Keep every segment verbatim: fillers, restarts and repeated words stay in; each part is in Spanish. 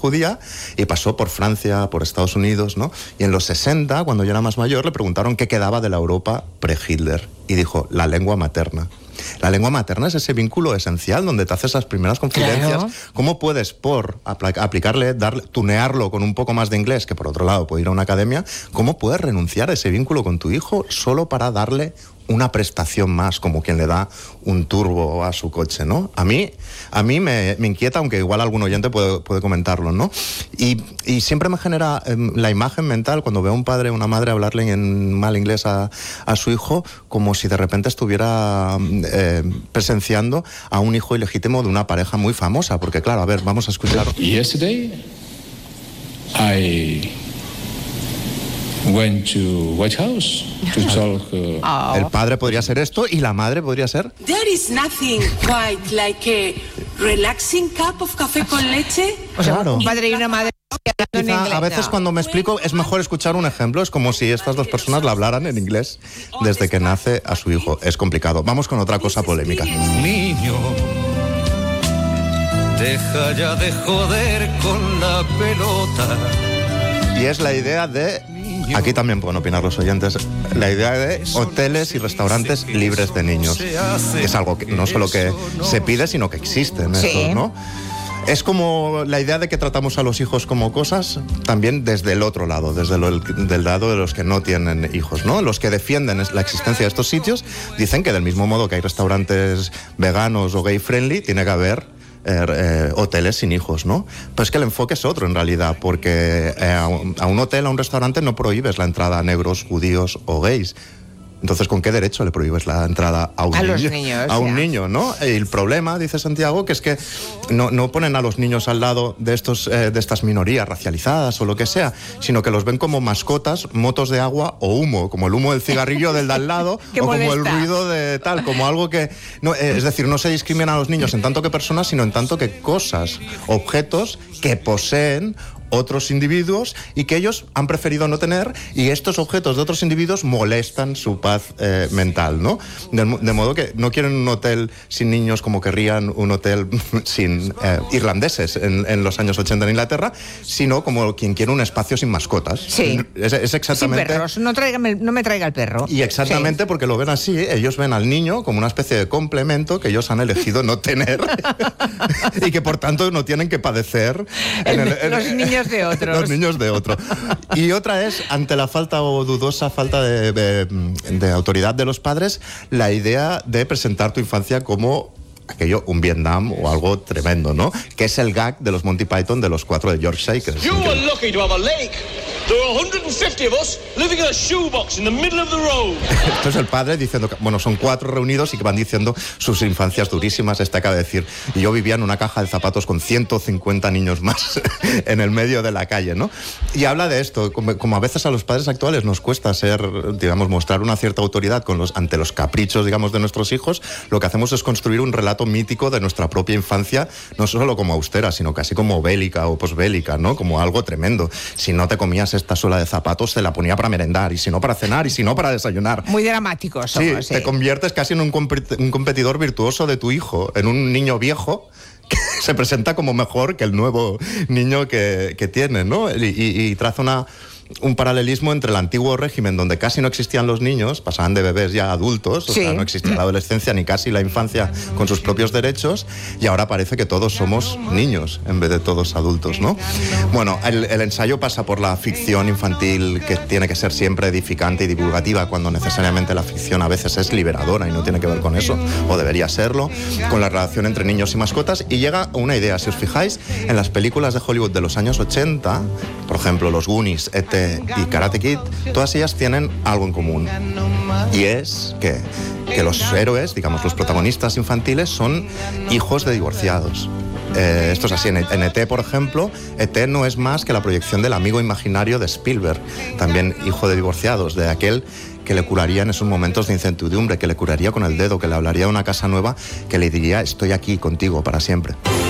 judía y pasó por Francia, por Estados Unidos, ¿no? Y en los sesenta, cuando yo era más mayor, le preguntaron qué quedaba de la Europa pre-Hitler. Y dijo, la lengua materna. La lengua materna es ese vínculo esencial donde te haces las primeras confidencias. Claro. ¿Cómo puedes, por apl- aplicarle, darle, tunearlo con un poco más de inglés, que por otro lado puede ir a una academia, cómo puedes renunciar a ese vínculo con tu hijo solo para darle una prestación más, como quien le da un turbo a su coche, ¿no? A mí, a mí me, me inquieta, aunque igual algún oyente puede, puede comentarlo, ¿no? Y, y siempre me genera eh, la imagen mental cuando veo a un padre o una madre hablarle en mal inglés a, a su hijo, como si de repente estuviera eh, presenciando a un hijo ilegítimo de una pareja muy famosa, porque claro, a ver, vamos a escuchar. Yesterday, I went to White House to talk. Uh... Oh. El padre podría ser esto y la madre podría ser. There is nothing quite like a relaxing cup of café con leche. O sea, claro. Un padre y una madre. Quizá a veces cuando me explico es mejor escuchar un ejemplo. Es como si estas dos personas le hablaran en inglés desde que nace a su hijo. Es complicado. Vamos con otra cosa polémica. Niño, deja ya de joder con la pelota. Y es la idea de, aquí también pueden opinar los oyentes, la idea de hoteles y restaurantes libres de niños. Es algo que no solo que se pide, sino que existen estos, sí. ¿no? Es como la idea de que tratamos a los hijos como cosas, también desde el otro lado, desde el del lado de los que no tienen hijos, ¿no? Los que defienden la existencia de estos sitios dicen que del mismo modo que hay restaurantes veganos o gay friendly, tiene que haber Eh, eh, hoteles sin hijos, ¿no? Pero es que el enfoque es otro en realidad, porque eh, a, un, a un hotel, a un restaurante no prohíbes la entrada a negros, judíos o gays. Entonces, ¿con qué derecho le prohíbes la entrada a un a niño? Los niños, a un ya. niño, ¿no? Y el problema, dice Santiago, que es que no, no ponen a los niños al lado de estos eh, de estas minorías racializadas o lo que sea, sino que los ven como mascotas, motos de agua o humo, como el humo del cigarrillo del de al lado o molesta. como el ruido de tal, como algo que... No, eh, es decir, no se discrimina a los niños en tanto que personas, sino en tanto que cosas, objetos que poseen otros individuos y que ellos han preferido no tener, y estos objetos de otros individuos molestan su paz eh, mental, ¿no? De, de modo que no quieren un hotel sin niños como querrían un hotel sin eh, irlandeses en, en los años ochenta en Inglaterra, sino como quien quiere un espacio sin mascotas. Sí. Es, es exactamente... Sin perros, no, tráigame, no me traiga el perro. Y exactamente sí. Porque lo ven así, ellos ven al niño como una especie de complemento que ellos han elegido no tener y que por tanto no tienen que padecer en el, en, los niños de otros. Los niños de otro. Y otra es, ante la falta o dudosa falta de, de, de autoridad de los padres, la idea de presentar tu infancia como aquello, un Vietnam o algo tremendo, ¿no? Que es el gag de los Monty Python de los cuatro de Yorkshire. Que you were lucky to have a lake. There are one hundred fifty of us living in a shoebox in the middle of the road. Entonces el padre diciendo que, bueno, son cuatro reunidos y que van diciendo sus infancias durísimas. Este acaba de decir, y yo vivía en una caja de zapatos con ciento cincuenta niños más en el medio de la calle, ¿no? Y habla de esto, como, como a veces a los padres actuales nos cuesta ser, digamos, mostrar una cierta autoridad con los, ante los caprichos, digamos, de nuestros hijos, lo que hacemos es construir un relato mítico de nuestra propia infancia, no solo como austera, sino casi como bélica o posbélica, ¿no? Como algo tremendo. Si no te comías esta suela de zapatos, te la ponía para merendar, y si no para cenar, y si no para desayunar. Muy dramáticos somos, sí, sí. Te conviertes casi en un, compet- un competidor virtuoso de tu hijo, en un niño viejo que se presenta como mejor que el nuevo niño que, que tiene, ¿no? Y, y, y traza una... un paralelismo entre el antiguo régimen, donde casi no existían los niños, pasaban de bebés ya a adultos, o sí. sea, no existía la adolescencia ni casi la infancia con sus propios derechos, y ahora parece que todos somos niños en vez de todos adultos, ¿no? Bueno, el, el ensayo pasa por la ficción infantil, que tiene que ser siempre edificante y divulgativa, cuando necesariamente la ficción a veces es liberadora y no tiene que ver con eso, o debería serlo, con la relación entre niños y mascotas, y llega a una idea. Si os fijáis, en las películas de Hollywood de los años ochenta, por ejemplo, Los Goonies, E T y Karate Kid, todas ellas tienen algo en común, y es que, que los héroes, digamos los protagonistas infantiles, son hijos de divorciados. Eh, esto es así, en, en E T, por ejemplo, E T no es más que la proyección del amigo imaginario de Spielberg, también hijo de divorciados, de aquel que le curaría en esos momentos de incertidumbre, que le curaría con el dedo, que le hablaría de una casa nueva, que le diría, estoy aquí contigo para siempre.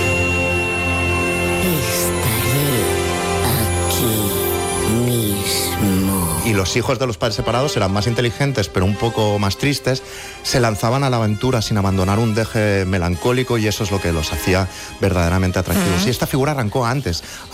Y los hijos de los padres separados eran más inteligentes, pero un poco más tristes, se lanzaban a la aventura sin abandonar un deje melancólico, y eso es lo que los hacía verdaderamente atractivos. Uh-huh. Y esta figura arrancó antes,